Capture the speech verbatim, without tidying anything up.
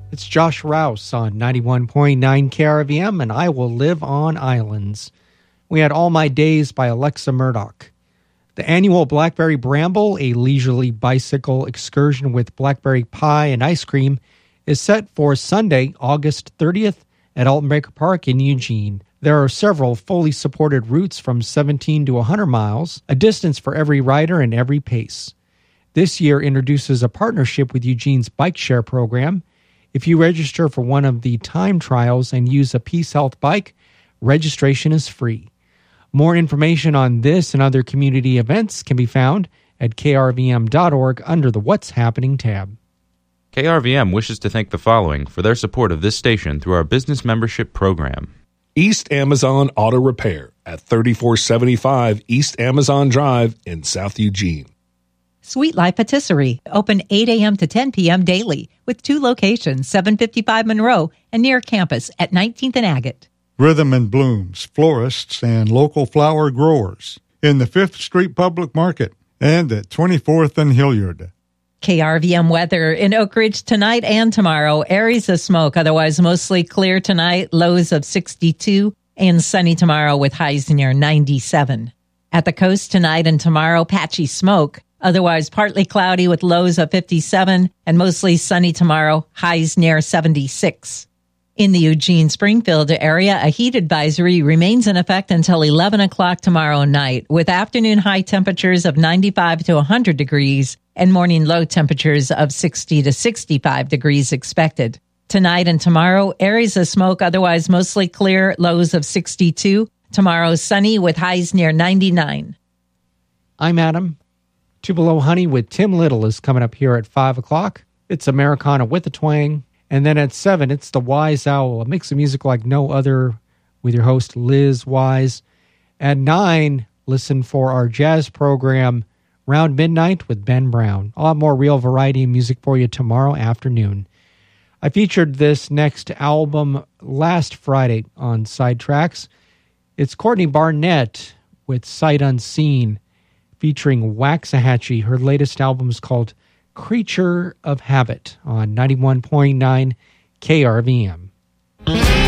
It's Josh Rouse on ninety-one point nine K R V M, and I Will Live on Islands. We had All My Days by Alexa Murdoch. The annual Blackberry Bramble, a leisurely bicycle excursion with blackberry pie and ice cream, is set for Sunday, August thirtieth at Alton Baker Park in Eugene. There are several fully supported routes from seventeen to one hundred miles, a distance for every rider and every pace. This year introduces a partnership with Eugene's Bike Share program. If you register for one of the time trials and use a Peace Health bike, registration is free. More information on this and other community events can be found at k r v m dot org under the What's Happening tab. K R V M wishes to thank the following for their support of this station through our business membership program. East Amazon Auto Repair at thirty-four seventy-five East Amazon Drive in South Eugene. Sweet Life Patisserie, open eight a.m. to ten p.m. daily, with two locations, seven fifty-five Monroe and near campus at nineteenth and Agate. Rhythm and Blooms, florists and local flower growers in the fifth Street Public Market and at twenty-fourth and Hilliard. K R V M weather in Oak Ridge tonight and tomorrow. Areas of smoke, otherwise mostly clear tonight, lows of sixty-two, and sunny tomorrow with highs near ninety-seven. At the coast tonight and tomorrow, patchy smoke, otherwise partly cloudy with lows of fifty-seven, and mostly sunny tomorrow, highs near seventy-six. In the Eugene-Springfield area, a heat advisory remains in effect until eleven o'clock tomorrow night, with afternoon high temperatures of ninety-five to one hundred degrees and morning low temperatures of sixty to sixty-five degrees expected. Tonight and tomorrow, areas of smoke, otherwise mostly clear, lows of sixty-two. Tomorrow, sunny with highs near ninety-nine. I'm Adam. Two Below Honey with Tim Little is coming up here at five o'clock. It's Americana with a twang. And then at seven, it's The Wise Owl, a mix of music like no other with your host, Liz Wise. At nine, listen for our jazz program, Round Midnight with Ben Brown. I'll have more real variety of music for you tomorrow afternoon. I featured this next album last Friday on Sidetracks. It's Courtney Barnett with Sight Unseen, featuring Waxahachie. Her latest album is called Creature of Habit on ninety-one point nine K R V M.